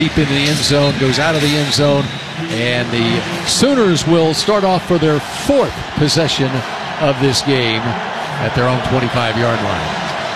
Deep in the end zone, goes out of the end zone, and the Sooners will start off for their fourth possession of this game at their own 25-yard line.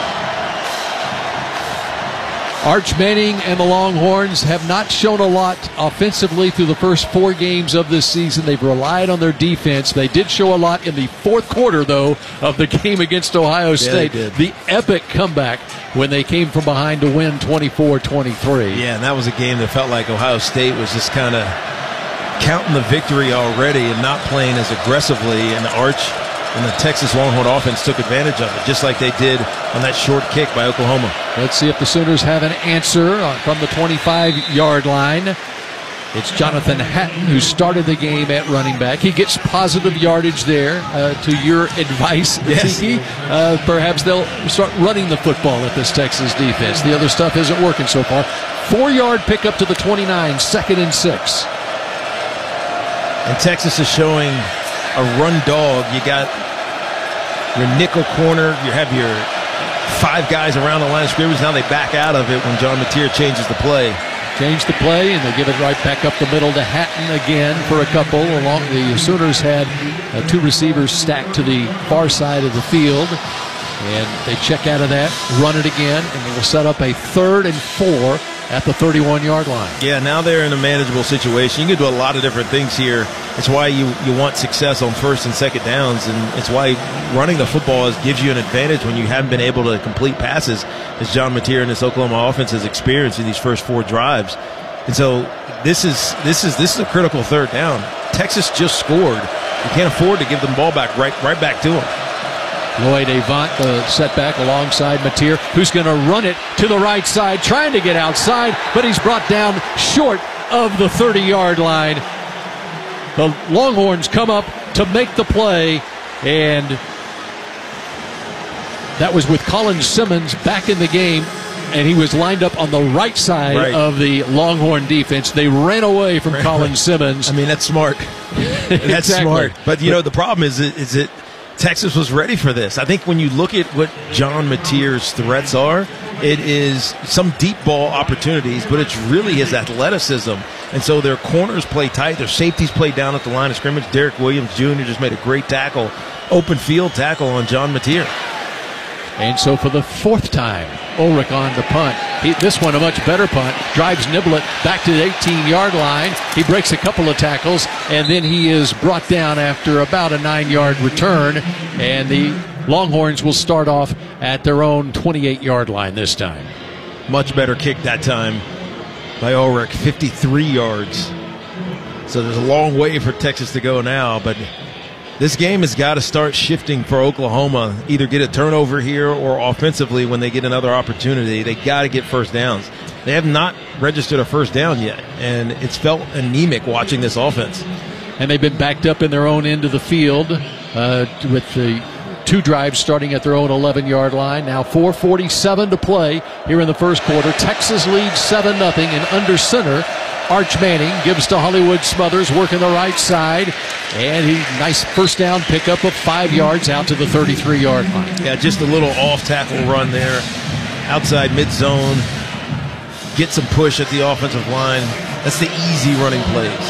Arch Manning and the Longhorns have not shown a lot offensively through the first 4 games of this season. They've relied on their defense. They did show a lot in the fourth quarter, though, of the game against Ohio State. The epic comeback when they came from behind to win 24-23. Yeah, and that was a game that felt like Ohio State was just kind of counting the victory already and not playing as aggressively, and Arch and the Texas Longhorn offense took advantage of it, just like they did on that short kick by Oklahoma. Let's see if the Sooners have an answer from the 25-yard line. It's Jonathan Hatton who started the game at running back. He gets positive yardage there. To your advice, yes. Tiki, perhaps they'll start running the football at this Texas defense. The other stuff isn't working so far. 4-yard pickup to the 29, 2nd and 6. And Texas is showing a run dog. You got your nickel corner. You have your 5 guys around the line of scrimmage. Now they back out of it when John Mateer changes the play. Change the play, and they give it right back up the middle to Hatton again for a couple. Along the Sooners had 2 receivers stacked to the far side of the field, and they check out of that, run it again, and they will set up a 3rd and 4 at the 31-yard line. Yeah, now they're in a manageable situation. You can do a lot of different things here. It's why you want success on 1st and 2nd downs, and it's why running the football gives you an advantage when you haven't been able to complete passes, as John Mateer and this Oklahoma offense has experienced in these first 4 drives. And so this is a critical 3rd down. Texas just scored. You can't afford to give them the ball back right back to them. Lloyd Avant, the setback alongside Mateer, who's going to run it to the right side, trying to get outside, but he's brought down short of the 30-yard line. The Longhorns come up to make the play, and that was with Colin Simmons back in the game, and he was lined up on the right side of the Longhorn defense. They ran away from Colin Simmons. I mean, that's smart. That's smart. But, you know, the problem is that Texas was ready for this. I think when you look at what John Mateer's threats are, it is some deep ball opportunities, but it's really his athleticism. And so their corners play tight. Their safeties play down at the line of scrimmage. Derek Williams Jr. just made a great tackle, open field tackle on John Mateer. And so for the 4th time, Ulrich on the punt. This one a much better punt. Drives Niblett back to the 18-yard line. He breaks a couple of tackles, and then he is brought down after about a 9-yard return. And the Longhorns will start off at their own 28-yard line this time. Much better kick that time by Ulrich, 53 yards. So there's a long way for Texas to go now, but this game has got to start shifting for Oklahoma. Either get a turnover here or offensively when they get another opportunity. They got to get 1st downs. They have not registered a 1st down yet, and it's felt anemic watching this offense. And they've been backed up in their own end of the field with the 2 drives starting at their own 11-yard line. Now 4:47 to play here in the first quarter. Texas leads 7-0, and under center, Arch Manning gives to Hollywood Smothers, working the right side, and nice 1st down pickup of 5 yards out to the 33-yard line. Yeah, just a little off-tackle run there, outside mid-zone, get some push at the offensive line. That's the easy running plays.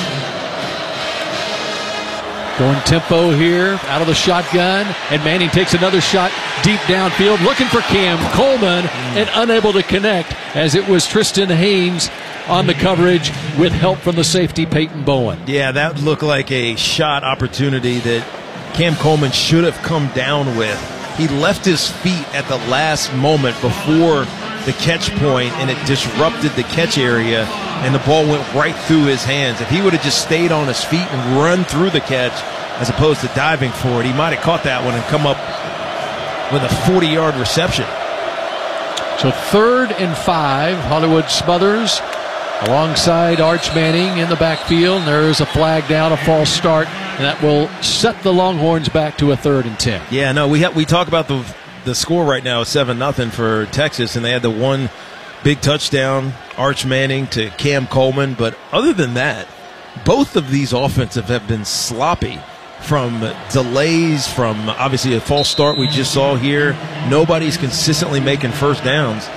Going tempo here, out of the shotgun, and Manning takes another shot deep downfield, looking for Cam Coleman, and unable to connect, as it was Tristan Haynes on the coverage with help from the safety Peyton Bowen. Yeah, that looked like a shot opportunity that Cam Coleman should have come down with. He left his feet at the last moment before the catch point, and it disrupted the catch area, and the ball went right through his hands. If he would have just stayed on his feet and run through the catch as opposed to diving for it, he might have caught that one and come up with a 40-yard reception. So 3rd and 5, Hollywood Smothers alongside Arch Manning in the backfield. There is a flag down, a false start, and that will set the Longhorns back to a 3rd and 10. Yeah, no, we talk about the score right now is 7-0 for Texas, and they had the 1 big touchdown, Arch Manning to Cam Coleman. But other than that, both of these offensive have been sloppy, from delays, from obviously a false start we just saw here. Nobody's consistently making 1st downs.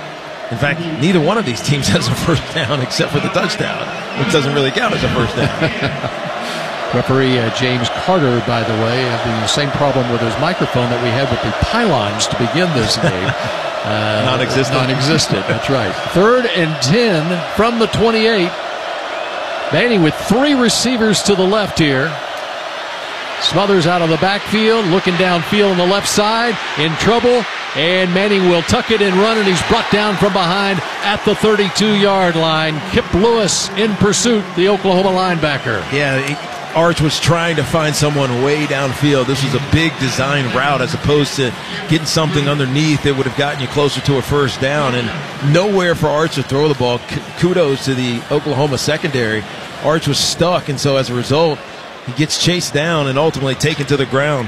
In fact, neither one of these teams has a first down except for the touchdown, which doesn't really count as a first down. Referee James Carter, by the way, having the same problem with his microphone that we had with the pylons to begin this game. Non-existent, that's right. 3rd and 10 from the 28. Manning with 3 receivers to the left here. Smothers out of the backfield, looking downfield on the left side, in trouble, and Manning will tuck it and run, and he's brought down from behind at the 32-yard line. Kip Lewis in pursuit, the Oklahoma linebacker. Yeah, Arch was trying to find someone way downfield. This was a big design route as opposed to getting something underneath that would have gotten you closer to a first down, and nowhere for Arch to throw the ball. Kudos to the Oklahoma secondary. Arch was stuck, and so as a result, he gets chased down and ultimately taken to the ground.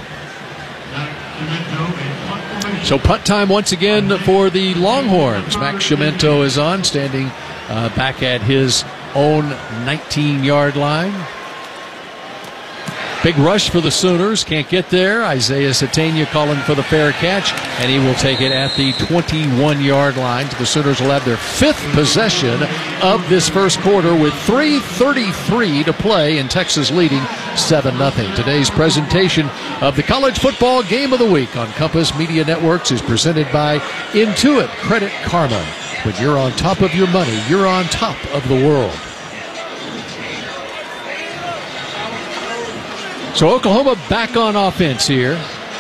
So punt time once again for the Longhorns. Max Chiamento is on, standing back at his own 19-yard line. Big rush for the Sooners. Can't get there. Isaiah Satania calling for the fair catch, and he will take it at the 21-yard line. The Sooners will have their 5th possession of this first quarter with 3:33 to play, and Texas leading 7-0. Today's presentation of the College Football Game of the Week on Compass Media Networks is presented by Intuit Credit Karma. When you're on top of your money, you're on top of the world. So Oklahoma back on offense here,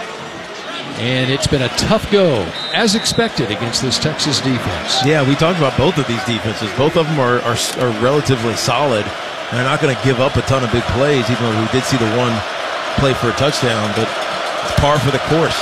and it's been a tough go, as expected, against this Texas defense. Yeah, we talked about both of these defenses. Both of them are relatively solid. They're not going to give up a ton of big plays, even though we did see the one play for a touchdown, but it's par for the course.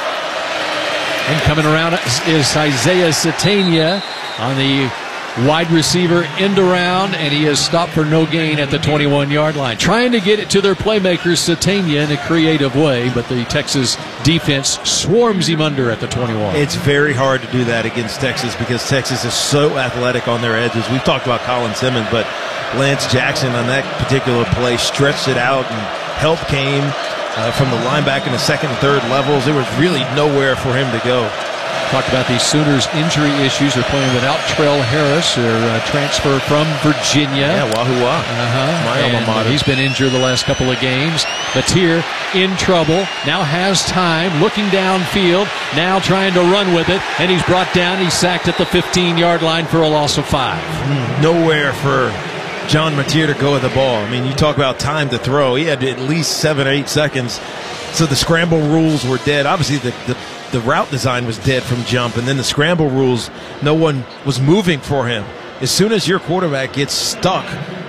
And coming around is Isaiah Satania on the wide receiver end around, and he is stopped for no gain at the 21-yard line. Trying to get it to their playmakers, Satania, in a creative way, but the Texas defense swarms him under at the 21. It's very hard to do that against Texas because Texas is so athletic on their edges. We've talked about Colin Simmons, but Lance Jackson on that particular play stretched it out, and help came from the linebacker in the 2nd and 3rd levels. There was really nowhere for him to go. Talked about these Sooners injury issues. They're playing without Trell Harris, their transfer from Virginia. Yeah, Wahoo Wah. My alma mater. He's been injured the last couple of games. Batier in trouble. Now has time, looking downfield. Now trying to run with it, and he's brought down. He's sacked at the 15-yard line for a loss of 5. Nowhere for John Batier to go with the ball. I mean, you talk about time to throw. He had at least 7 or 8 seconds. So the scramble rules were dead. Obviously, the route design was dead from jump, and then the scramble rules, no one was moving for him. As soon as your quarterback gets stuck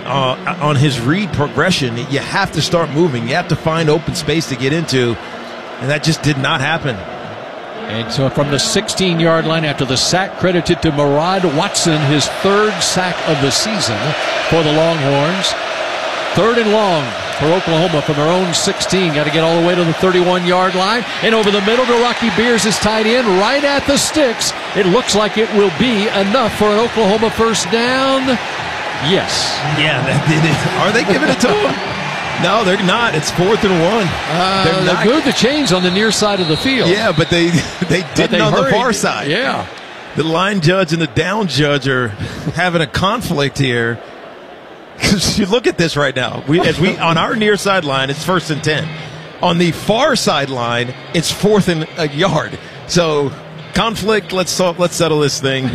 on his read progression, you have to start moving. You have to find open space to get into, and that just did not happen. And so from the 16-yard line, after the sack credited to Murad Watson, his 3rd sack of the season for the Longhorns. 3rd and long for Oklahoma from their own 16. Got to get all the way to the 31-yard line. And over the middle to Rocky Beers, is tight end right at the sticks. It looks like it will be enough for an Oklahoma first down. Yes. Yeah, are they giving it to him? No, they're not. It's 4th and 1. They moved the chains on the near side of the field. Yeah, but they didn't on the far side. Yeah. The line judge and the down judge are having a conflict here. Because you look at this right now. On our near sideline, it's 1st and 10. On the far sideline, it's 4th and a yard. So conflict. Let's settle this thing.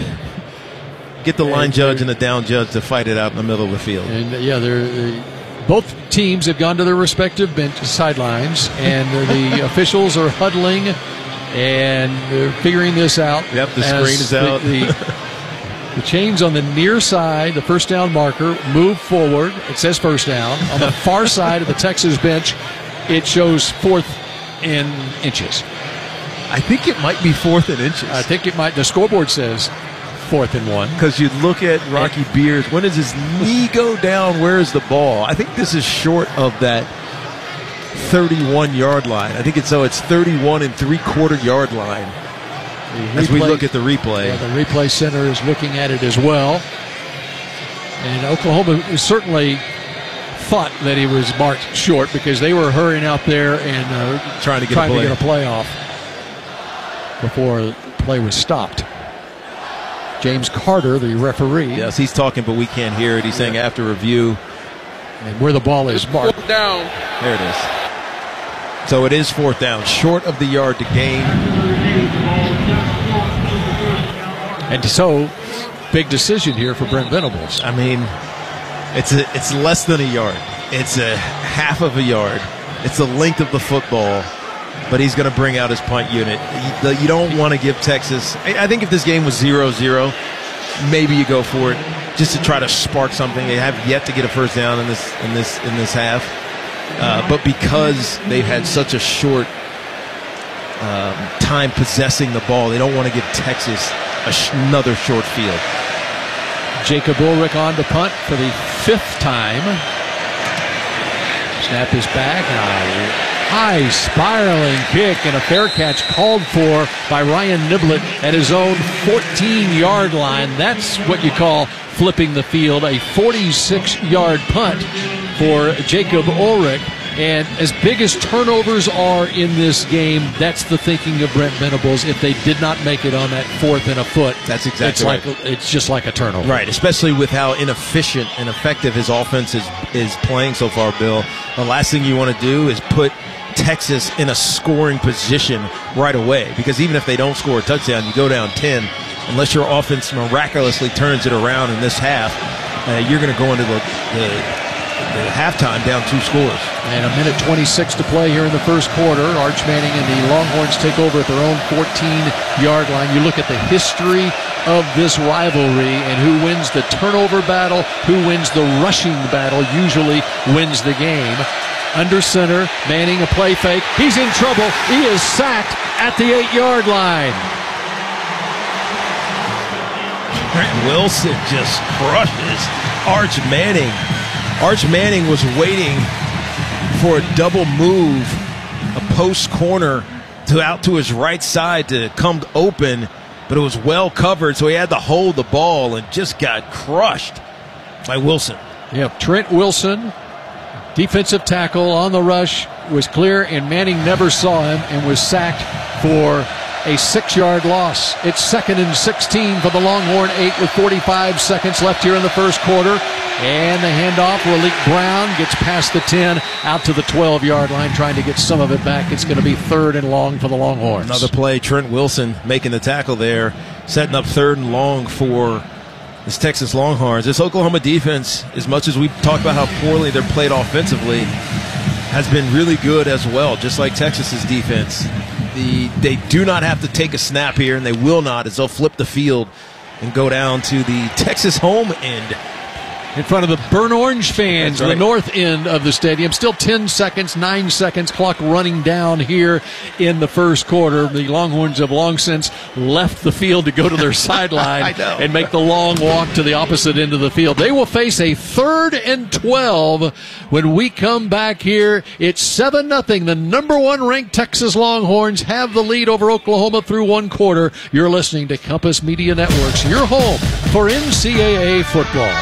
Get the line judge and the down judge to fight it out in the middle of the field. And yeah, both teams have gone to their respective bench sidelines, and the officials are huddling and they're figuring this out. Yep, the screen is out. The chains on the near side, the first down marker, move forward. It says first down. On the far side of the Texas bench, it shows 4th in inches. I think it might be 4th in inches. I think it might. The scoreboard says 4th and 1. Because you look at Rocky Beers. When does his knee go down? Where is the ball? I think this is short of that 31-yard line. I think it's 31 and 3/4 yard line. As we look at the replay. Yeah, the replay center is looking at it as well. And Oklahoma certainly thought that he was marked short because they were hurrying out there and trying to get a play off before the play was stopped. James Carter, the referee. Yes, he's talking, but we can't hear it. He's saying after review. And where the ball is marked. Fourth down. There it is. So it is fourth down, short of the yard to gain. And so, big decision here for Brent Venables. I mean, it's less than a yard. It's a half of a yard. It's the length of the football, but he's going to bring out his punt unit. You don't want to give Texas. I think if this game was 0-0, maybe you go for it just to try to spark something. They have yet to get a first down in this half, but because they've had such a short time possessing the ball, they don't want to give Texas another short field. Jacob Ulrich on to punt for the 5th time. Snap is back. High spiraling kick and a fair catch called for by Ryan Niblett at his own 14-yard line. That's what you call flipping the field. A 46-yard punt for Jacob Ulrich. And as big as turnovers are in this game, that's the thinking of Brent Venables. If they did not make it on that 4th and a foot, that's exactly right. It's just like a turnover. Right, especially with how inefficient and effective his offense is playing so far, Bill. The last thing you want to do is put Texas in a scoring position right away, because even if they don't score a touchdown, you go down 10. Unless your offense miraculously turns it around in this half, you're going to go into the halftime down 2 scores. And a minute 26 to play here in the first quarter. Arch Manning and the Longhorns take over at their own 14-yard line. You look at the history of this rivalry and who wins the turnover battle, who wins the rushing battle, usually wins the game. Under center, Manning a play fake. He's in trouble. He is sacked at the 8-yard line. Trent Wilson just crushes Arch Manning. Arch Manning was waiting for a double move, a post corner out to his right side to come open, but it was well covered, so he had to hold the ball and just got crushed by Wilson. Yep, Trent Wilson, defensive tackle on the rush, was clear, and Manning never saw him and was sacked for a 6-yard loss. It's 2nd and 16 for the Longhorn 8 with 45 seconds left here in the first quarter. And the handoff, Raleek Brown gets past the 10, out to the 12-yard line, trying to get some of it back. It's going to be 3rd and long for the Longhorns. Another play, Trent Wilson making the tackle there, setting up 3rd and long for this Texas Longhorns. This Oklahoma defense, as much as we talk about how poorly they're played offensively, has been really good as well, just like Texas's defense. They do not have to take a snap here, and they will not, as they'll flip the field and go down to the Texas home end. In front of the burnt orange fans, right. The north end of the stadium. Still 10 seconds, 9 seconds, clock running down here in the first quarter. The Longhorns have long since left the field to go to their sideline and make the long walk to the opposite end of the field. They will face a 3rd and 12 when we come back here. It's 7-0. The number 1 ranked Texas Longhorns have the lead over Oklahoma through 1 quarter. You're listening to Compass Media Networks, your home for NCAA football.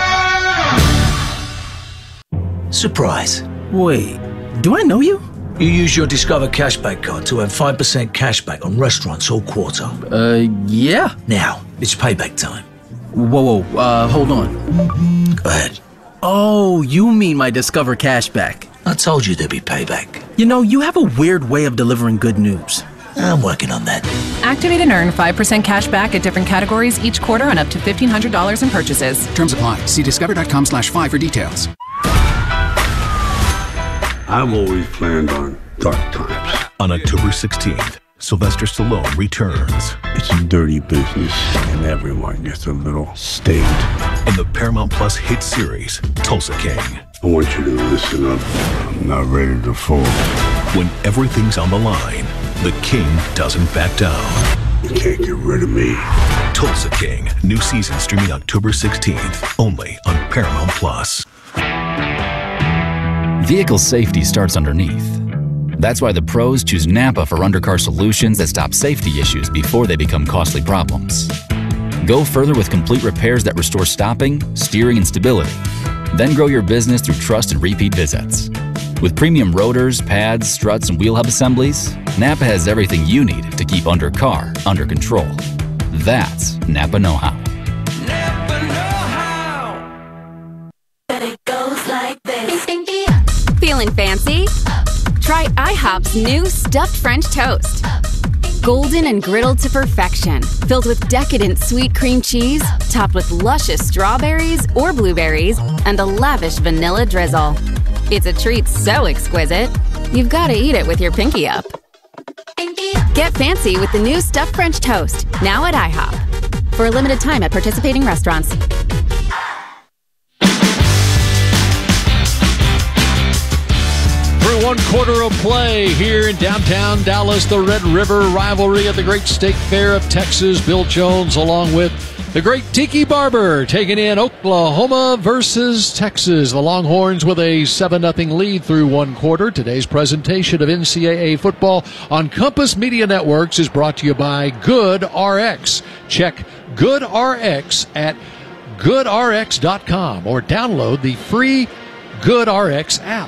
Surprise. Wait, do I know you? You use your Discover Cashback card to earn 5% cashback on restaurants all quarter. Yeah. Now, it's payback time. Whoa, hold on. Go ahead. Oh, you mean my Discover Cashback. I told you there'd be payback. You know, you have a weird way of delivering good news. I'm working on that. Activate and earn 5% cash back at different categories each quarter on up to $1,500 in purchases. Terms apply. See discover.com/5 for details. I've always planned on dark times. On October 16th, Sylvester Stallone returns. It's a dirty business, and everyone gets a little staked. In the Paramount Plus hit series, Tulsa King. I want you to listen up. I'm not ready to fold. When everything's on the line, the King doesn't back down. You can't get rid of me. Tulsa King, new season streaming October 16th, only on Paramount Plus. Vehicle safety starts underneath. That's why the pros choose Napa for undercar solutions that stop safety issues before they become costly problems. Go further with complete repairs that restore stopping, steering, and stability. Then grow your business through trust and repeat visits. With premium rotors, pads, struts, and wheel hub assemblies, Napa has everything you need to keep undercar under control. That's Napa know-how. Feeling fancy? Try IHOP's new stuffed French toast. Golden and griddled to perfection, filled with decadent sweet cream cheese, topped with luscious strawberries or blueberries, and a lavish vanilla drizzle. It's a treat so exquisite, you've got to eat it with your pinky up. Get fancy with the new stuffed French toast, now at IHOP. For a limited time at participating restaurants. Through one quarter of play here in downtown Dallas, the Red River rivalry at the Great State Fair of Texas. Bill Jones along with the great Tiki Barber taking in Oklahoma versus Texas. The Longhorns with a 7-0 lead through one quarter. Today's presentation of NCAA football on Compass Media Networks is brought to you by GoodRx. Check GoodRx at GoodRx.com or download the free GoodRx app.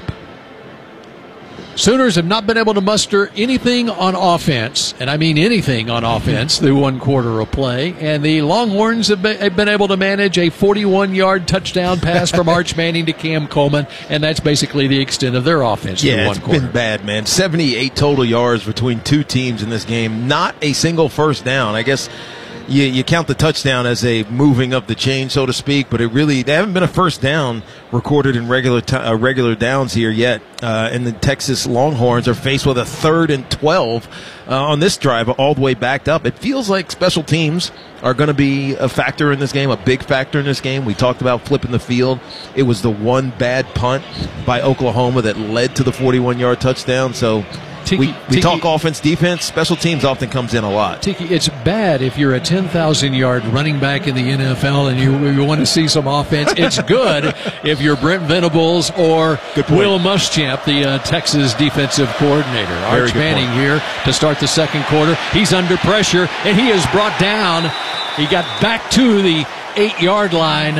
Sooners have not been able to muster anything on offense, and I mean anything on offense, through one quarter of play. And the Longhorns have been able to manage a 41-yard touchdown pass from Arch Manning to Cam Coleman, and that's basically the extent of their offense through one quarter. Yeah, it's been bad, man. 78 total yards between two teams in this game. Not a single first down. I guess you count the touchdown as a moving of the chain, so to speak, but there haven't been a first down recorded in regular downs here yet. And the Texas Longhorns are faced with a 3rd and 12 on this drive, all the way backed up. It feels like special teams are going to be a factor in this game, a big factor in this game. We talked about flipping the field. It was the one bad punt by Oklahoma that led to the 41-yard touchdown. So we talk offense, defense. Special teams often comes in a lot. Tiki, it's bad if you're a 10,000-yard running back in the NFL and you want to see some offense. It's good if you're Brent Venables or Will Muschamp, the Texas defensive coordinator. Arch Manning here to start the second quarter. He's under pressure, and he is brought down. He got back to the 8-yard line,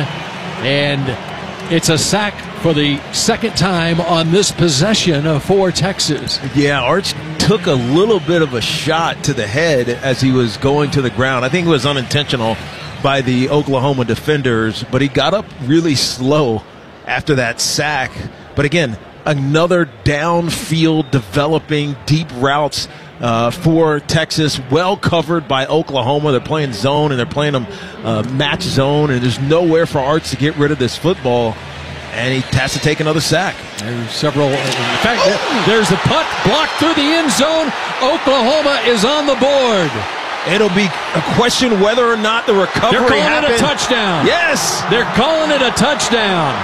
and it's a sack for the second time on this possession for Texas. Yeah, Arch took a little bit of a shot to the head as he was going to the ground. I think it was unintentional by the Oklahoma defenders, but he got up really slow after that sack. But again, another downfield developing deep routes for Texas, well covered by Oklahoma. They're playing zone and they're playing them match zone, and there's nowhere for Arch to get rid of this football. And he has to take another sack. There's several. In fact, there's the punt blocked through the end zone. Oklahoma is on the board. It'll be a question whether or not the recovery happened. They're calling it a touchdown. Yes. They're calling it a touchdown.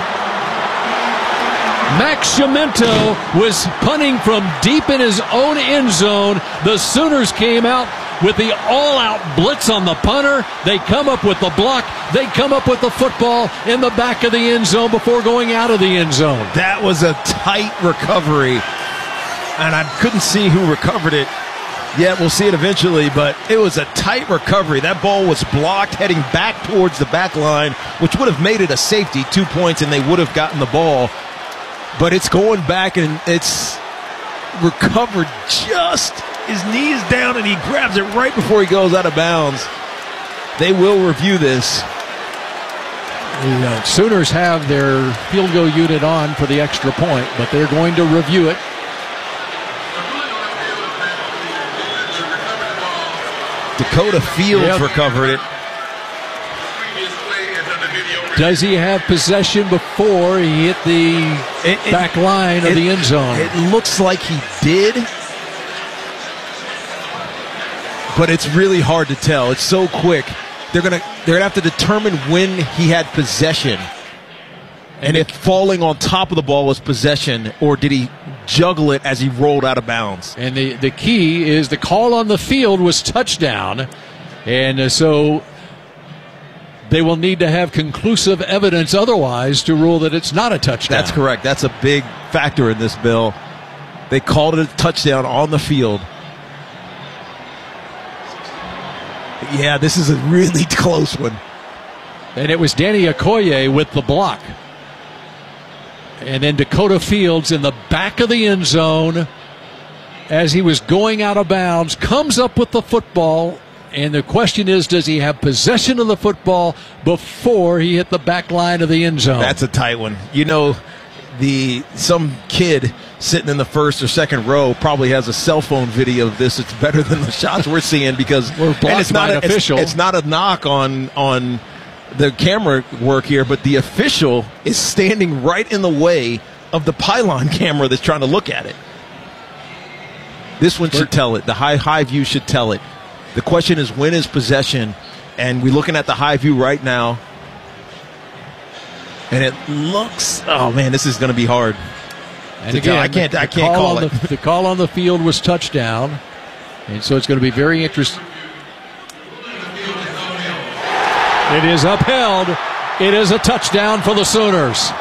Max Chiamento was punting from deep in his own end zone. The Sooners came out with the all-out blitz on the punter. They come up with the block. They come up with the football in the back of the end zone before going out of the end zone. That was a tight recovery, and I couldn't see who recovered it. Yeah, we'll see it eventually, but it was a tight recovery. That ball was blocked heading back towards the back line, which would have made it a safety, 2 points, and they would have gotten the ball. But it's going back, and it's recovered just his knees down, and he grabs it right before he goes out of bounds. They will review this. The Sooners have their field goal unit on for the extra point, but they're going to review it. Dakota Fields recovered it. Does he have possession before he hit the back line of the end zone? It looks like he did, but it's really hard to tell. It's so quick. They're gonna have to determine when he had possession, and if falling on top of the ball was possession, or did he juggle it as he rolled out of bounds. And the key is the call on the field was touchdown, and so they will need to have conclusive evidence otherwise to rule that it's not a touchdown. That's correct. That's a big factor in this, Bill. They called it a touchdown on the field. Yeah, this is a really close one. And it was Danny Okoye with the block. And then Dakota Fields in the back of the end zone as he was going out of bounds, comes up with the football. And the question is, does he have possession of the football before he hit the back line of the end zone? That's a tight one. You know, some kid sitting in the first or second row probably has a cell phone video of this. It's better than the shots we're seeing because we're blocked by an official. It's not a knock on the camera work here, but the official is standing right in the way of the pylon camera that's trying to look at it. This one should tell it. The high view should tell it. The question is, when is possession? And we're looking at the high view right now. And it looks, oh man, this is going to be hard. And again, I can't call it. The call on the field was touchdown. And so it's going to be very interesting. It is upheld. It is a touchdown for the Sooners.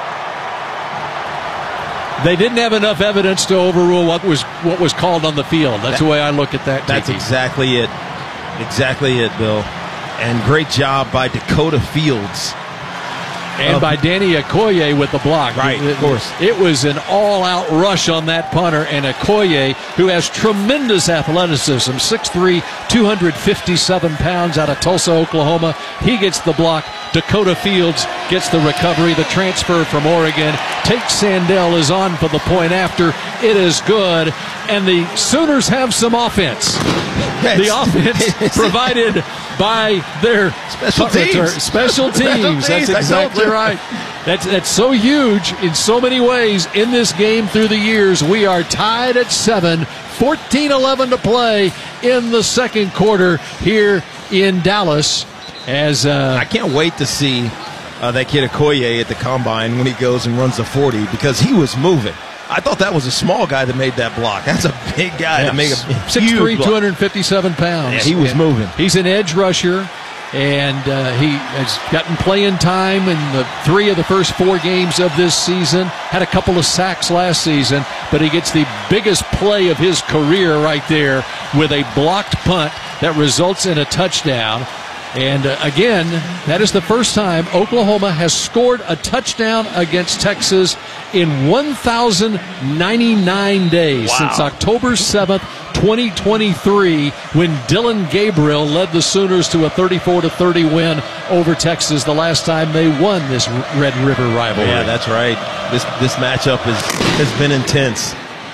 They didn't have enough evidence to overrule what was called on the field. That's the way I look at that. That's exactly it. Exactly it, Bill. And great job by Dakota Fields. And by Danny Okoye with the block. Right, of course. It was an all-out rush on that punter, and Okoye, who has tremendous athleticism, 6'3", 257 pounds out of Tulsa, Oklahoma. He gets the block. Dakota Fields gets the recovery. The transfer from Oregon. Tate Sandell is on for the point after. It is good. And the Sooners have some offense. The offense provided by their special teams. Special teams. That's exactly right. That's so huge in so many ways in this game through the years. We are tied at 7, 14-11 to play in the second quarter here in Dallas. As I can't wait to see that kid Okoye at the combine when he goes and runs the 40 because he was moving. I thought that was a small guy that made that block. That's a big guy to make a 6'3", 257 pounds. Yeah, he was moving. He's an edge rusher, and he has gotten playing time in the 3 of the first 4 games of this season. Had a couple of sacks last season, but he gets the biggest play of his career right there with a blocked punt that results in a touchdown. And again, that is the first time Oklahoma has scored a touchdown against Texas in 1,099 days since October 7th, 2023, when Dylan Gabriel led the Sooners to a 34-30 win over Texas the last time they won this Red River rivalry. Yeah, that's right. This matchup has been intense.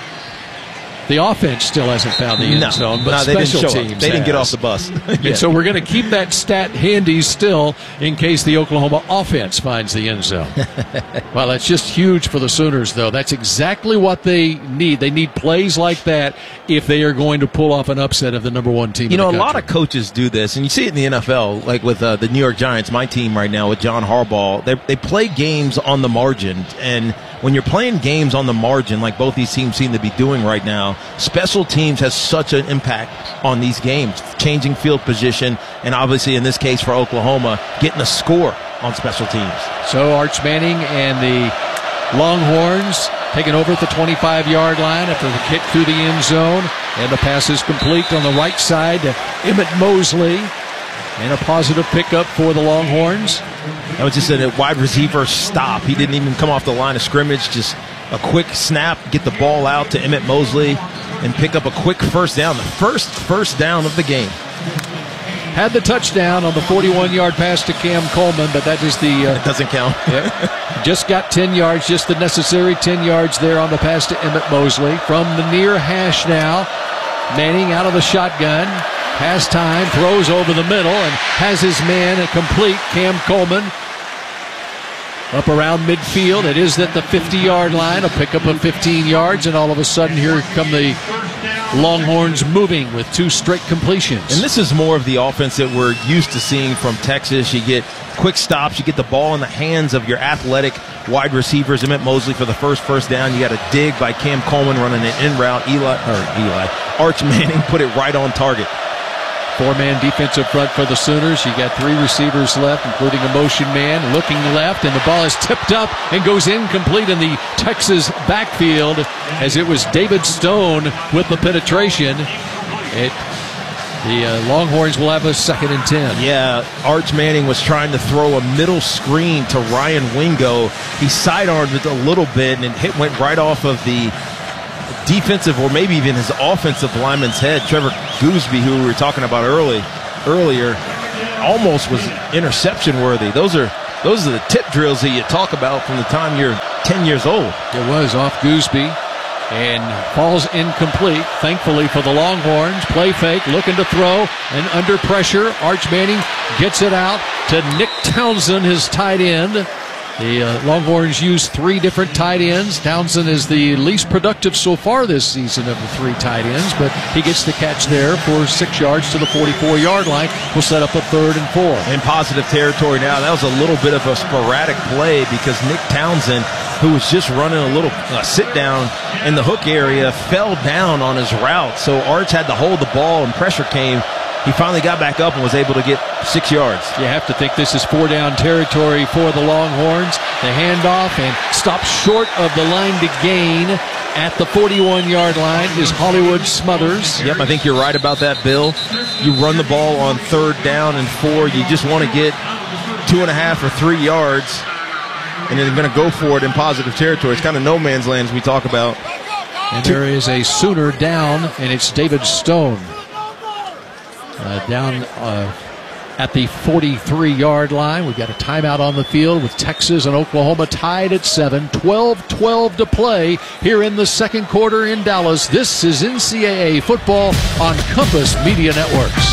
The offense still hasn't found the end zone, but special teams They didn't get off the bus. And so we're going to keep that stat handy still in case the Oklahoma offense finds the end zone. Well, that's just huge for the Sooners, though. That's exactly what they need. They need plays like that if they are going to pull off an upset of the number 1 team in the country. A lot of coaches do this, and you see it in the NFL, like with the New York Giants, my team right now with John Harbaugh. They play games on the margin, and when you're playing games on the margin like both these teams seem to be doing right now, special teams has such an impact on these games, changing field position, and obviously in this case for Oklahoma, getting a score on special teams. So Arch Manning and the Longhorns taking over at the 25-yard line after the kick through the end zone, and the pass is complete on the right side to Emmett Mosley, and a positive pickup for the Longhorns. That was just a wide receiver stop. He didn't even come off the line of scrimmage, just a quick snap, get the ball out to Emmett Mosley, and pick up a quick first down, the first down of the game. Had the touchdown on the 41-yard pass to Cam Coleman, but that is it doesn't count. Just got 10 yards, just the necessary 10 yards there on the pass to Emmett Mosley. From the near hash now, Manning out of the shotgun. Pass time, throws over the middle, and has his man complete, Cam Coleman. Up around midfield. It is at the 50-yard line. A pickup of 15 yards, and all of a sudden here come the Longhorns moving with 2 straight completions. And this is more of the offense that we're used to seeing from Texas. You get quick stops. You get the ball in the hands of your athletic wide receivers. Emmett Mosley for the first down. You got a dig by Cam Coleman running an in route. Arch Manning put it right on target. 4-man defensive front for the Sooners. You got 3 receivers left, including a motion man looking left, and the ball is tipped up and goes incomplete in the Texas backfield as it was David Stone with the penetration. The Longhorns will have a 2nd and 10. Yeah, Arch Manning was trying to throw a middle screen to Ryan Wingo. He sidearmed it a little bit, and it went right off of the defensive or maybe even his offensive lineman's head. Trevor Gooseby, who we were talking about earlier, almost was interception worthy. Those are Those are the tip drills that you talk about from the time you're 10 years old. It was off Gooseby and falls incomplete. Thankfully for the Longhorns, play fake, looking to throw, and under pressure, Arch Manning gets it out to Nick Townsend, his tight end. The Longhorns use 3 different tight ends. Townsend is the least productive so far this season of the 3 tight ends, but he gets the catch there for 6 yards to the 44-yard line. We'll set up a 3rd and 4. In positive territory now. That was a little bit of a sporadic play because Nick Townsend, who was just running a little sit-down in the hook area, fell down on his route. So Arch had to hold the ball and pressure came. He finally got back up and was able to get 6 yards. You have to think this is 4-down territory for the Longhorns. The handoff and stopped short of the line to gain at the 41-yard line is Hollywood Smothers. Yep, I think you're right about that, Bill. You run the ball on 3rd down and 4. You just want to get 2.5 or 3 yards, and then they're going to go for it in positive territory. It's kind of no man's land as we talk about. And there is a Sooner down, and it's David Stone. Down at the 43-yard line. We've got a timeout on the field with Texas and Oklahoma tied at 7. 12-12 to play here in the second quarter in Dallas. This is NCAA football on Compass Media Networks.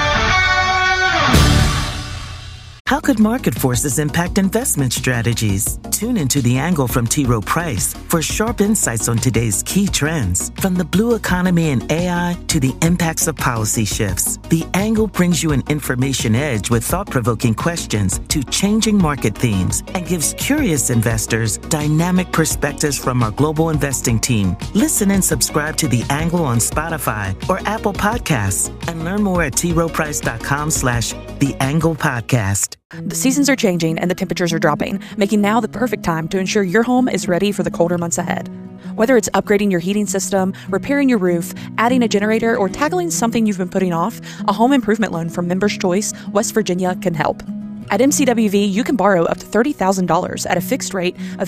How could market forces impact investment strategies? Tune into The Angle from T. Rowe Price for sharp insights on today's key trends. From the blue economy and AI to the impacts of policy shifts, The Angle brings you an information edge with thought-provoking questions to changing market themes and gives curious investors dynamic perspectives from our global investing team. Listen and subscribe to The Angle on Spotify or Apple Podcasts and learn more at troweprice.com/The Angle Podcast. The seasons are changing and the temperatures are dropping, making now the perfect time to ensure your home is ready for the colder months ahead. Whether it's upgrading your heating system, repairing your roof, adding a generator, or tackling something you've been putting off, a home improvement loan from Members Choice, West Virginia can help. At MCWV, you can borrow up to $30,000 at a fixed rate of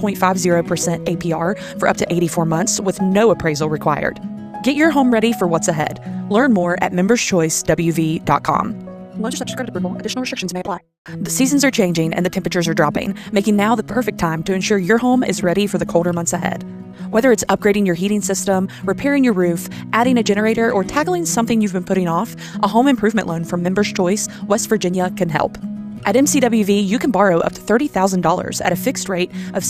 7.50% APR for up to 84 months with no appraisal required. Get your home ready for what's ahead. Learn more at memberschoicewv.com. Loans are subject to credit approval. Additional restrictions may apply. The seasons are changing and the temperatures are dropping, making now the perfect time to ensure your home is ready for the colder months ahead. Whether it's upgrading your heating system, repairing your roof, adding a generator, or tackling something you've been putting off, a home improvement loan from Members Choice, West Virginia can help. At MCWV, you can borrow up to $30,000 at a fixed rate of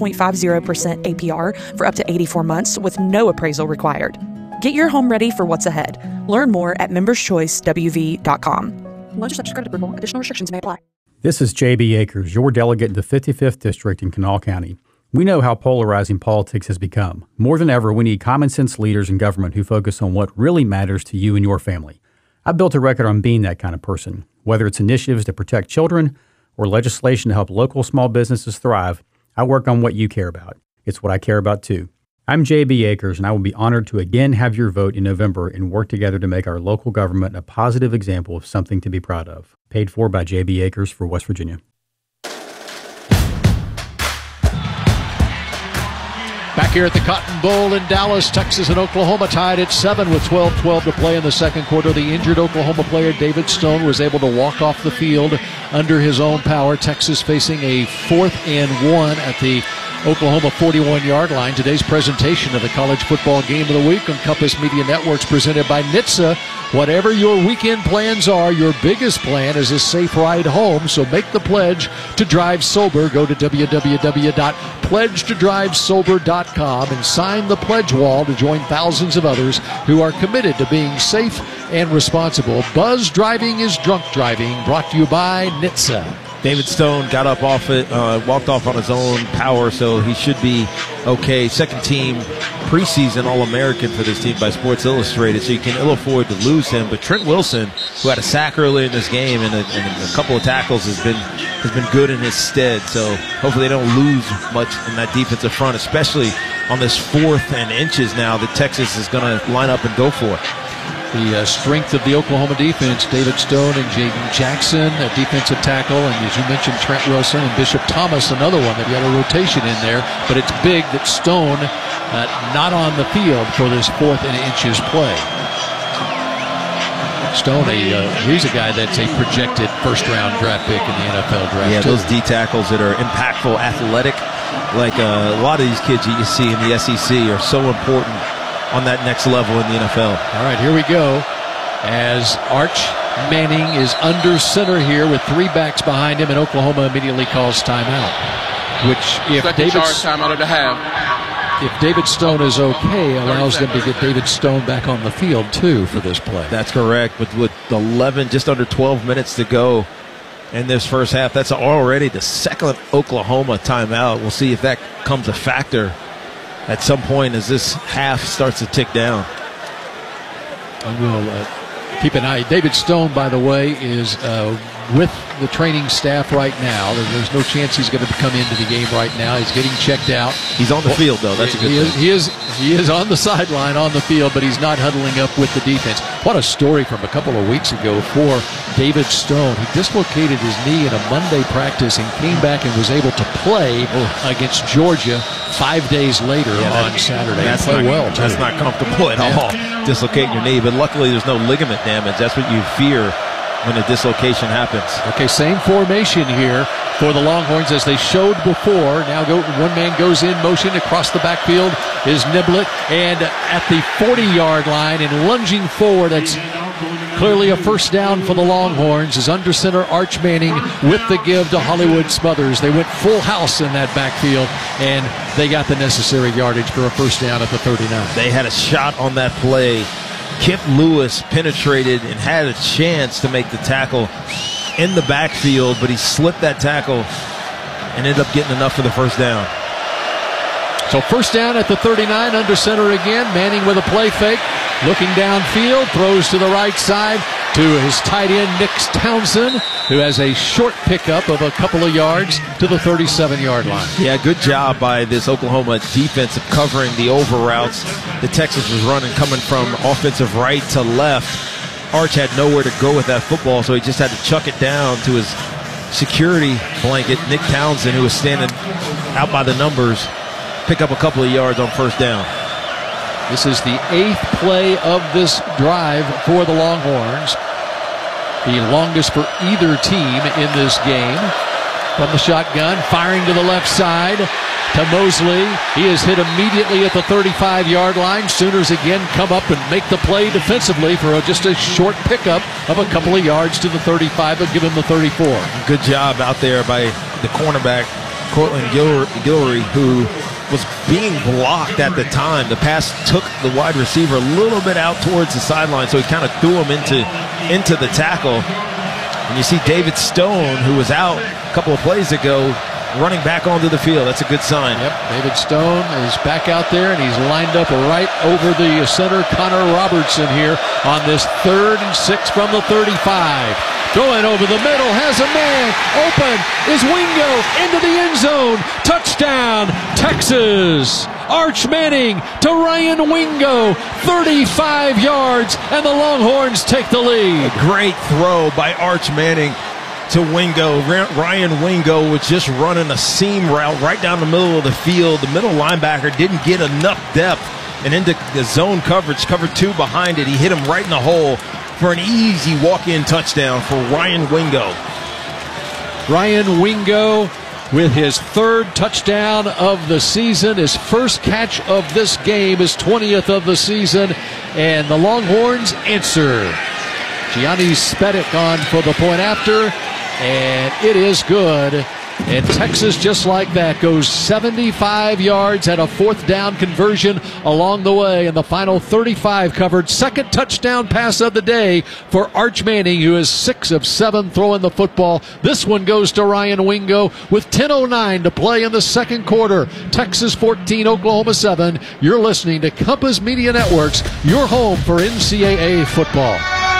7.50% APR for up to 84 months with no appraisal required. Get your home ready for what's ahead. Learn more at memberschoicewv.com. Loans are subject to credit approval. Additional restrictions may apply. This is J.B. Akers, your delegate in the 55th District in Kanawha County. We know how polarizing politics has become. More than ever, we need common-sense leaders in government who focus on what really matters to you and your family. I've built a record on being that kind of person. Whether it's initiatives to protect children or legislation to help local small businesses thrive, I work on what you care about. It's what I care about, too. I'm J.B. Akers, and I will be honored to again have your vote in November and work together to make our local government a positive example of something to be proud of. Paid for by J.B. Akers for West Virginia. Back here at the Cotton Bowl in Dallas, Texas and Oklahoma tied at 7 with 12-12 to play in the second quarter. The injured Oklahoma player David Stone was able to walk off the field under his own power. Texas facing a 4th and 1 at the Oklahoma 41-yard line. Today's presentation of the college football game of the week on Compass Media Networks presented by NHTSA. Whatever your weekend plans are, your biggest plan is a safe ride home. So make the pledge to drive sober. Go to www.pledgetodrivesober.com and sign the pledge wall to join thousands of others who are committed to being safe and responsible. Buzz driving is drunk driving. Brought to you by NHTSA. David Stone got up off it, walked off on his own power, so he should be okay. Second team preseason All-American for this team by Sports Illustrated, so you can ill afford to lose him. But Trent Wilson, who had a sack earlier in this game and a couple of tackles, has been good in his stead. So hopefully they don't lose much in that defensive front, especially on this 4th and inches now that Texas is going to line up and go for. The strength of the Oklahoma defense, David Stone and Jaden Jackson, a defensive tackle, and as you mentioned, Trent Wilson and Bishop Thomas, another one. They've got a rotation in there, but it's big that Stone not on the field for this 4th and inches play. Stone, he's a guy that's a projected first-round draft pick in the NFL draft. Yeah, too. those D tackles that are impactful, athletic, like a lot of these kids you see in the SEC are so important on that next level in the NFL. All right, here we go. As Arch Manning is under center here with 3 backs behind him, and Oklahoma immediately calls timeout. Which, if timeout of the half. If David Stone is okay, allows them to get David Stone back on the field, too, for this play. That's correct. With 11, just under 12 minutes to go in this first half, that's already the second Oklahoma timeout. We'll see if that comes a factor at some point as this half starts to tick down. And we'll keep an eye. David Stone, by the way, is with the training staff right now. There's no chance he's going to come into the game right now. He's getting checked out. He's on the field, though. That's a good thing. He is on the sideline, on the field, but he's not huddling up with the defense. What a story from a couple of weeks ago for David Stone. He dislocated his knee in a Monday practice and came back and was able to play against Georgia 5 days later on Saturday. That's not comfortable at all, dislocating your knee. But luckily, there's no ligament damage. That's what you fear when a dislocation happens. Okay, same formation here for the Longhorns as they showed before. Now one man goes in motion across the backfield is Niblett, and at the 40-yard line and lunging forward, that's clearly a first down for the Longhorns, is under center Arch Manning with the give to Hollywood Smothers. They went full house in that backfield, and they got the necessary yardage for a first down at the 39. They had a shot on that play. Kip Lewis penetrated and had a chance to make the tackle in the backfield, but he slipped that tackle and ended up getting enough for the first down. So first down at the 39, under center again. Manning with a play fake, looking downfield, throws to the right side to his tight end, Nick Townsend, who has a short pickup of a couple of yards to the 37-yard line. Yeah, good job by this Oklahoma defense of covering the over routes that Texas was running, coming from offensive right to left. Arch had nowhere to go with that football, so he just had to chuck it down to his security blanket, Nick Townsend, who was standing out by the numbers, pick up a couple of yards on first down. This is the 8th play of this drive for the Longhorns. The longest for either team in this game. From the shotgun, firing to the left side to Mosley. He is hit immediately at the 35-yard line. Sooners again come up and make the play defensively for just a short pickup of a couple of yards to the 35, but give him the 34. Good job out there by the cornerback, Cortland Guillory, who was being blocked at the time. The pass took the wide receiver a little bit out towards the sideline, so he kind of threw him into the tackle. And you see David Stone, who was out a couple of plays ago, running back onto the field. That's a good sign. Yep, David Stone is back out there, and he's lined up right over the center, Connor Robertson, here on this 3rd and 6 from the 35. Throwing over the middle, has a man open, is Wingo into the end zone. Touchdown, Texas. Arch Manning to Ryan Wingo, 35 yards, and the Longhorns take the lead. A great throw by Arch Manning to Wingo. Ryan Wingo was just running a seam route right down the middle of the field. The middle linebacker didn't get enough depth and into the zone coverage, cover 2 behind it. He hit him right in the hole for an easy walk-in touchdown for Ryan Wingo. Ryan Wingo with his 3rd touchdown of the season, his first catch of this game, his 20th of the season, and the Longhorns answer. Gianni Spedic on for the point after, and it is good. And Texas, just like that, goes 75 yards at a 4th down conversion along the way. And the final 35 covered. 2nd touchdown pass of the day for Arch Manning, who is 6 of 7 throwing the football. This one goes to Ryan Wingo with 10:09 to play in the 2nd quarter. Texas 14, Oklahoma 7. You're listening to Compass Media Networks, your home for NCAA football.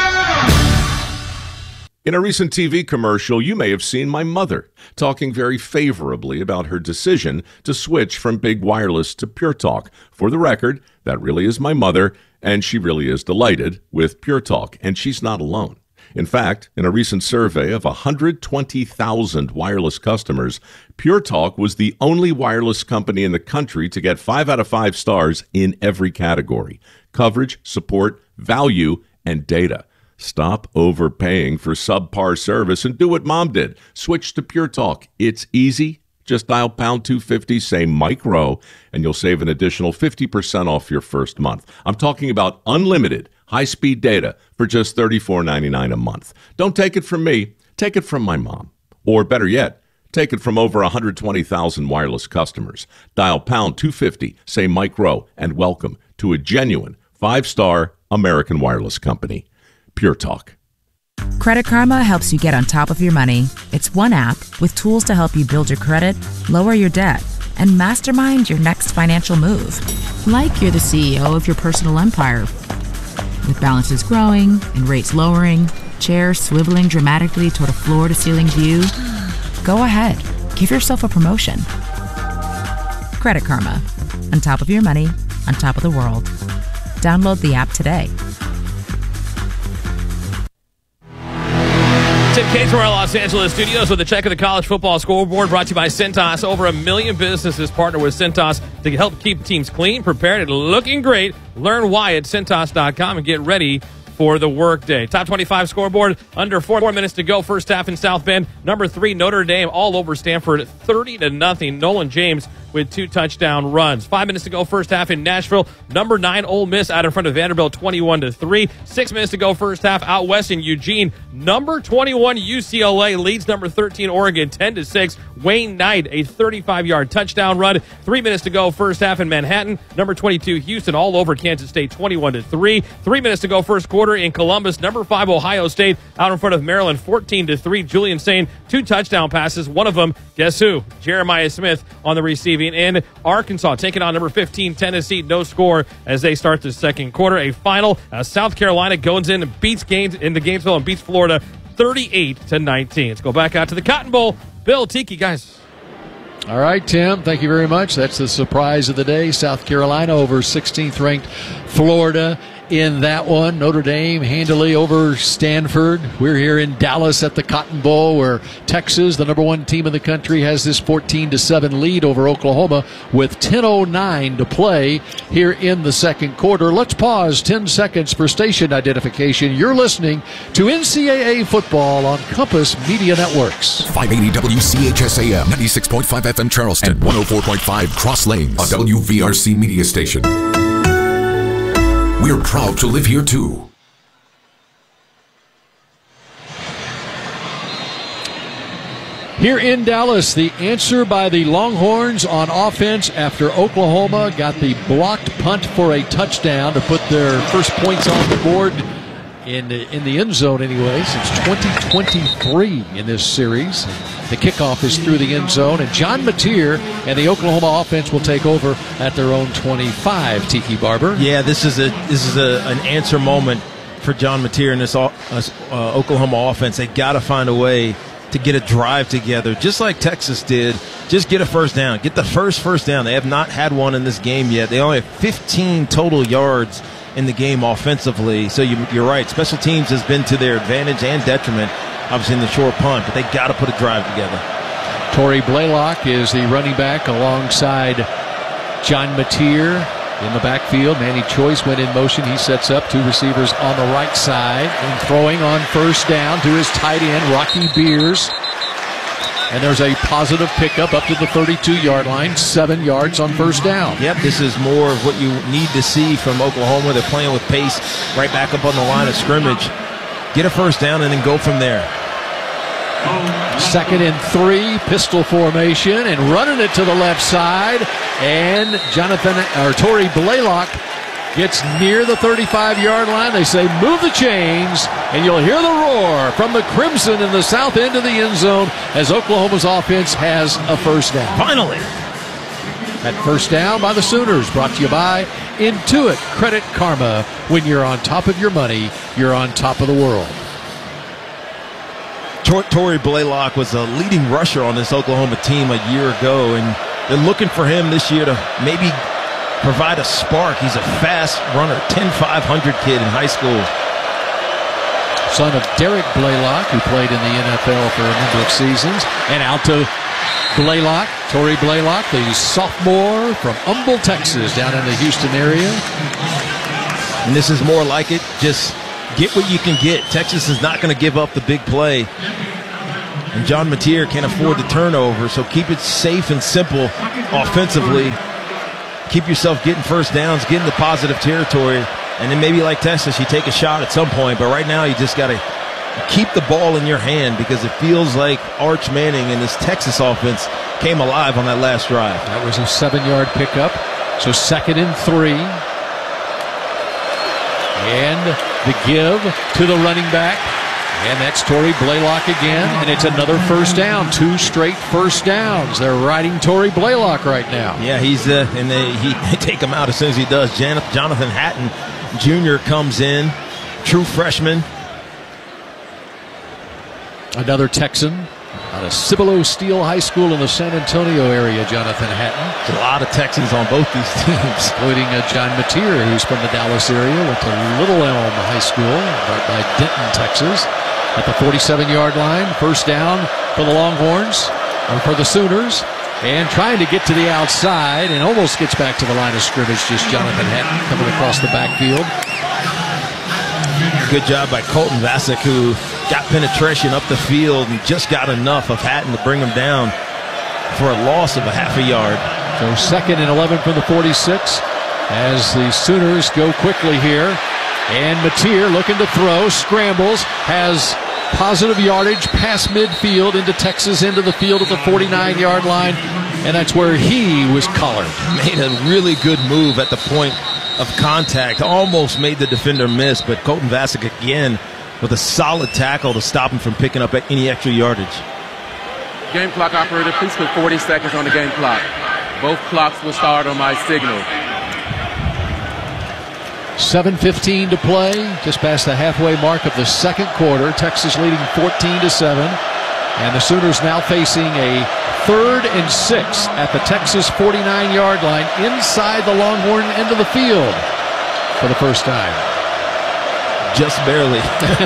In a recent TV commercial, you may have seen my mother talking very favorably about her decision to switch from Big Wireless to Pure Talk. For the record, that really is my mother, and she really is delighted with Pure Talk, and she's not alone. In fact, in a recent survey of 120,000 wireless customers, Pure Talk was the only wireless company in the country to get 5 out of 5 stars in every category: coverage, support, value, and data. Stop overpaying for subpar service and do what Mom did. Switch to Pure Talk. It's easy. Just dial pound 250, say Mike Rowe, and you'll save an additional 50% off your first month. I'm talking about unlimited high-speed data for just $34.99 a month. Don't take it from me. Take it from my mom. Or better yet, take it from over 120,000 wireless customers. Dial pound 250, say Mike Rowe, and welcome to a genuine 5-star American wireless company. Pure Talk. Credit Karma helps you get on top of your money. It's one app with tools to help you build your credit, lower your debt, and mastermind your next financial move. Like you're the CEO of your personal empire. With balances growing and rates lowering, chairs swiveling dramatically toward a floor-to-ceiling view, go ahead. Give yourself a promotion. Credit Karma. On top of your money, on top of the world. Download the app today. Tim Cates from our Los Angeles studios with a check of the college football scoreboard brought to you by Cintas. Over 1 million businesses partner with Cintas to help keep teams clean, prepared, and looking great. Learn why at Cintas.com and get ready for the workday. Top 25 scoreboard, under 4 minutes to go. First half in South Bend. Number 3, Notre Dame, all over Stanford, 30-0. Nolan James with 2 touchdown runs. 5 minutes to go, first half in Nashville. Number 9, Ole Miss out in front of Vanderbilt, 21-3. 6 minutes to go, first half out west in Eugene. Number 21, UCLA leads number 13, Oregon, 10-6. Wayne Knight, a 35-yard touchdown run. 3 minutes to go, first half in Manhattan. Number 22, Houston, all over Kansas State, 21-3. 3 minutes to go, first quarter in Columbus. Number 5, Ohio State out in front of Maryland, 14-3. Julian Sain, 2 touchdown passes. One of them, guess who? Jeremiah Smith on the receiving end. Arkansas taking on number 15, Tennessee. No score as they start the second quarter. A final, South Carolina goes in and beats into Gainesville and beats Florida 38-19. Let's go back out to the Cotton Bowl. Bill, Tiki, guys. All right, Tim, thank you very much. That's the surprise of the day. South Carolina over 16th-ranked Florida in that one. Notre Dame handily over Stanford. We're here in Dallas at the Cotton Bowl, where Texas, the number 1 team in the country, has this 14-7 lead over Oklahoma with 10:09 to play here in the second quarter. Let's pause 10 seconds for station identification. You're listening to NCAA football on Compass Media Networks. 580 WCHSAM, 96.5 FM Charleston, and 104.5 Cross Lanes, a WVRC media station. We're proud to live here, too. Here in Dallas, the answer by the Longhorns on offense after Oklahoma got the blocked punt for a touchdown to put their first points on the board in the end zone anyway since 2023 in this series. The kickoff is through the end zone, and John Mateer and the Oklahoma offense will take over at their own 25. Tiki Barber. Yeah, this is an answer moment for John Mateer and this Oklahoma offense. They got to find a way to get a drive together, just like Texas did. Just get a first down. Get the first down. They have not had one in this game yet. They only have 15 total yards in the game offensively. So you're right. Special teams has been to their advantage and detriment, obviously in the short punt, but they got to put a drive together. Torrey Blaylock is the running back alongside John Mateer in the backfield. Manny Choice went in motion. He sets up 2 receivers on the right side and throwing on first down to his tight end, Rocky Beers. And there's a positive pickup up to the 32-yard line, 7 yards on first down. Yep, this is more of what you need to see from Oklahoma. They're playing with pace right back up on the line of scrimmage. Get a first down and then go from there. 2nd and 3, pistol formation, and running it to the left side. And Torrey Blaylock gets near the 35-yard line. They say, move the chains, and you'll hear the roar from the Crimson in the south end of the end zone as Oklahoma's offense has a first down. Finally. That first down by the Sooners, brought to you by Intuit Credit Karma. When you're on top of your money, you're on top of the world. Torrey Blaylock was a leading rusher on this Oklahoma team a year ago, and they're looking for him this year to maybe provide a spark. He's a fast runner, 10.500 kid in high school. Son of Derek Blaylock, who played in the NFL for a number of seasons. And out to Blaylock, Torrey Blaylock, the sophomore from Humble, Texas, down in the Houston area. And this is more like it. Just get what you can get. Texas is not going to give up the big play. And John Mateer can't afford the turnover, so keep it safe and simple offensively. Keep yourself getting first downs, get into positive territory, and then maybe like Texas, you take a shot at some point. But right now, you just got to keep the ball in your hand because it feels like Arch Manning and this Texas offense came alive on that last drive. That was a 7-yard pickup. So 2nd and 3. And the give to the running back. And that's Torrey Blaylock again. And it's another first down. 2 straight first downs. They're riding Torrey Blaylock right now. Yeah, he's and they take him out as soon as he does. Jonathan Hatton Jr. comes in. True freshman. Another Texan out of Cibolo Steele High School in the San Antonio area, Jonathan Hatton. There's a lot of Texans on both these teams. Including John Mateer, who's from the Dallas area, went to Little Elm High School, right by Denton, Texas. At the 47-yard line, first down for the Longhorns, or for the Sooners. And trying to get to the outside and almost gets back to the line of scrimmage, just Jonathan Hatton coming across the backfield. Good job by Colton Vasek, who got penetration up the field and just got enough of Hatton to bring him down for a loss of a half a yard. So 2nd and 11 from the 46 as the Sooners go quickly here. And Mateer looking to throw, scrambles, has positive yardage past midfield into Texas, into the field at the 49-yard line. And that's where he was collared. Made a really good move at the point of contact. Almost made the defender miss, but Colton Vasek again with a solid tackle to stop him from picking up any extra yardage. Game clock operator, please put 40 seconds on the game clock. Both clocks will start on my signal. 7:15 to play, just past the halfway mark of the second quarter. Texas leading 14-7. And the Sooners now facing a 3rd and 6 at the Texas 49-yard line inside the Longhorn end of the field for the first time. Just barely.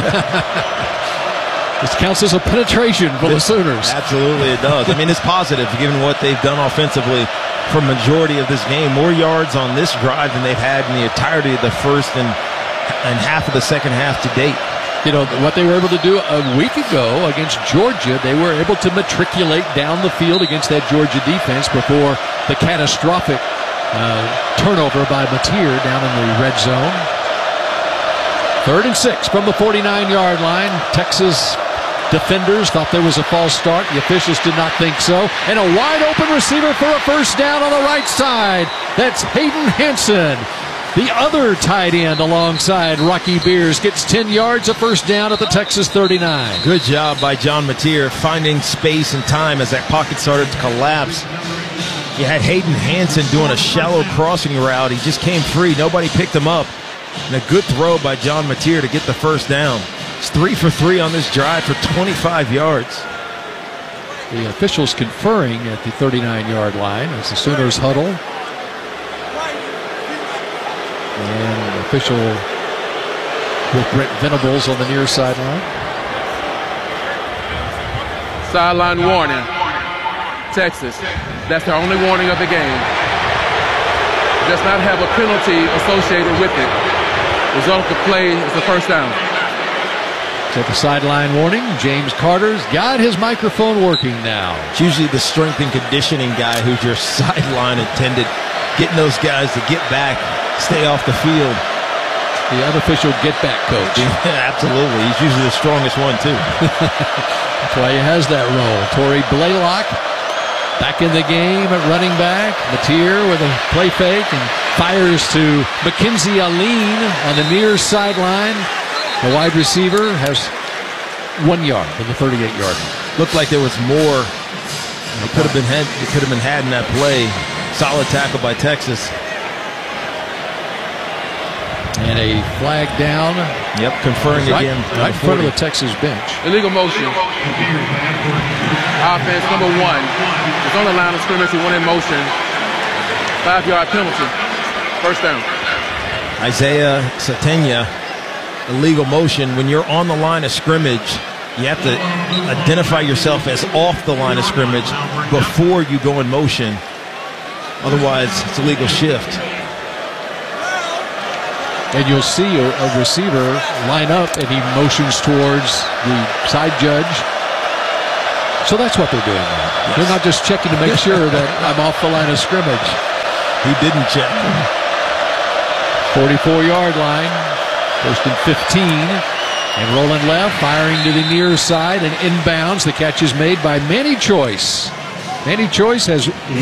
This counts as a penetration for the Sooners. Absolutely it does. I mean, it's positive given what they've done offensively for majority of this game. More yards on this drive than they've had in the entirety of the first and half of the second half to date. You know, what they were able to do a week ago against Georgia, they were able to matriculate down the field against that Georgia defense before the catastrophic turnover by Mateer down in the red zone. 3rd and 6 from the 49-yard line. Texas defenders thought there was a false start. The officials did not think so. And a wide open receiver for a first down on the right side. That's Hayden Hansen. The other tight end alongside Rocky Beers gets 10 yards of first down at the Texas 39. Good job by John Mateer finding space and time as that pocket started to collapse. You had Hayden Hansen doing a shallow crossing route. He just came free. Nobody picked him up. And a good throw by John Mateer to get the first down. It's 3 for 3 on this drive for 25 yards. The officials conferring at the 39-yard line as the Sooners huddle. And an official with Brent Venables on the near sideline. Sideline warning. Texas. That's the only warning of the game. Does not have a penalty associated with it. Result of the play is the first down. So the sideline warning. James Carter's got his microphone working now. It's usually the strength and conditioning guy who's your sideline attendant, getting those guys to get back, stay off the field. The unofficial get-back coach. Yeah, absolutely. He's usually the strongest one, too. That's why he has that role. Torrey Blaylock back in the game at running back. Mateer with a play fake and fires to Mackenzie Aline on the near sideline. The wide receiver has 1 yard from the 38-yard line. Looked like there was more. It could have been had in that play. Solid tackle by Texas. And a flag down. Yep, conferring again. Right in front of the Texas bench. Illegal motion. Offense number 1. It's on the line of scrimmage. He went in motion. 5-yard penalty. First down. Isaiah Satenya. Illegal motion. When you're on the line of scrimmage, you have to identify yourself as off the line of scrimmage before you go in motion. Otherwise, it's a legal shift. And you'll see a receiver line up, and he motions towards the side judge. So that's what they're doing now. Yes. They're not just checking to make sure that I'm off the line of scrimmage. He didn't check. 44-yard line, 1st and 15. And rolling left, firing to the near side, and inbounds. The catch is made by Manny Choice. Manny Choice has